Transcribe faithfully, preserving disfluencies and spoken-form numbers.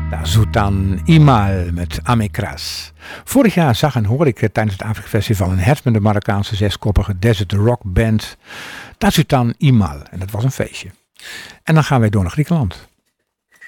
Zoutan Imal met Amekras. Vorig jaar zag en hoorde ik tijdens het Afrika Festival een hert met de Marokkaanse zeskoppige desert rock band Zoutan Imal. En dat was een feestje. En dan gaan wij door naar Griekenland.